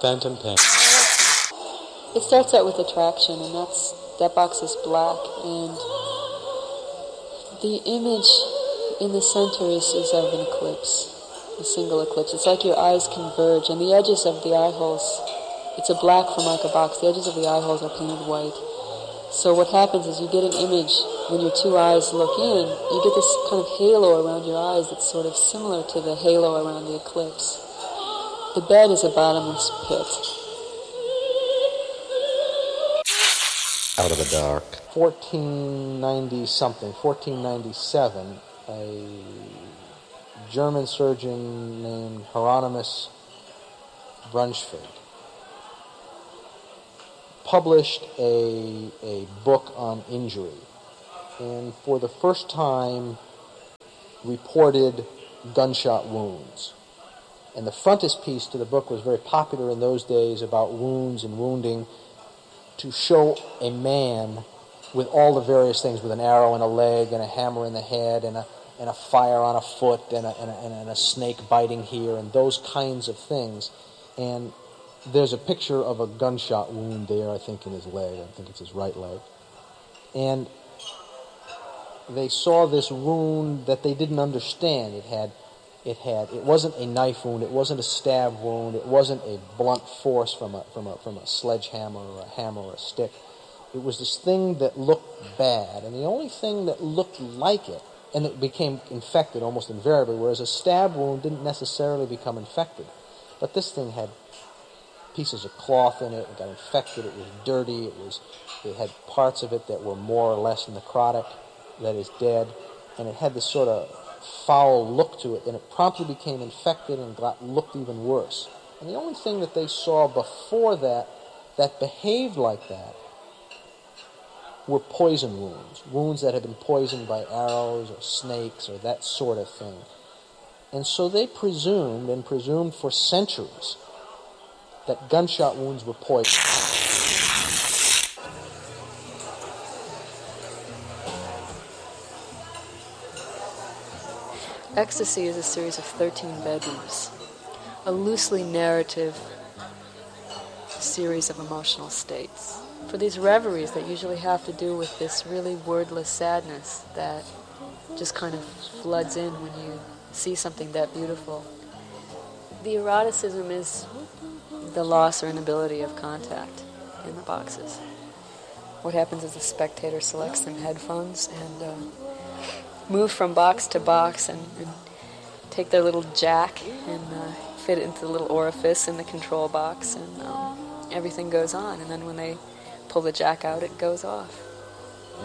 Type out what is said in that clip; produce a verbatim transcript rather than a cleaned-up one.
Phantom Pain. It starts out with attraction, and that's that box is black, and the image in the center is, is of an eclipse, a single eclipse. It's like your eyes converge, and the edges of the eye holes, it's a black Formica box, the edges of the eye holes are painted white. So what happens is you get an image, when your two eyes look in, you get this kind of halo around your eyes that's sort of similar to the halo around the eclipse. The bed is a bottomless pit. Out of the dark. fourteen ninety something, fourteen ninety-seven, a German surgeon named Hieronymus Brunschvig published a, a book on injury, and for the first time reported gunshot wounds. And the frontispiece to the book was very popular in those days about wounds and wounding, to show a man with all the various things, with an arrow in a leg and a hammer in the head and a and a fire on a foot and a, and a, and a snake biting here and those kinds of things. And there's a picture of a gunshot wound there, I think, in his leg. I think it's his right leg. And they saw this wound that they didn't understand. It had, it had, it wasn't a knife wound. It wasn't a stab wound. It wasn't a blunt force from a from a from a sledgehammer or a hammer or a stick. It was this thing that looked bad, and the only thing that looked like it, and it became infected almost invariably, whereas a stab wound didn't necessarily become infected. But this thing had pieces of cloth in it. It got infected. It was dirty. It was. It had parts of it that were more or less necrotic, that is dead, and it had this sort of foul look to it, and it promptly became infected and got looked even worse. And the only thing that they saw before that that behaved like that were poison wounds, wounds that had been poisoned by arrows or snakes or that sort of thing. And so they presumed, and presumed for centuries, that gunshot wounds were poison. Ecstasy is a series of thirteen bedrooms, a loosely narrative series of emotional states. For these reveries that usually have to do with this really wordless sadness that just kind of floods in when you see something that beautiful. The eroticism is the loss or inability of contact in the boxes. What happens is the spectator selects some headphones and uh, move from box to box and, and take their little jack and uh, fit it into the little orifice in the control box, and um, everything goes on. And then when they pull the jack out, it goes off.